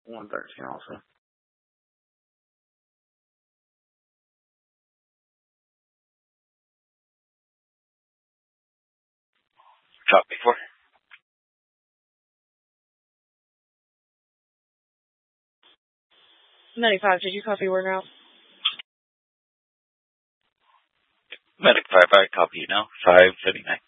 113 also. Copy 4. $95, did you copy word route? Medic 5, I copy you now. 559.